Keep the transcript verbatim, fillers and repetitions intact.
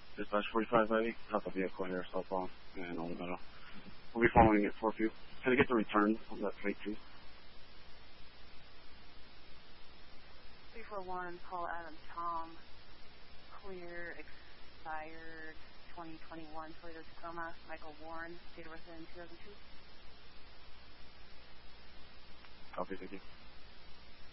Dispatch forty-five eighty, got the vehicle here, cell phone, and all the metal. We'll be following it for a few. Can I get the return of that plate, please? three four one, call Adam Tom. Clear, expired twenty twenty-one Toyota Tacoma, Michael Warren, date of birth in two thousand two. Copy, thank you.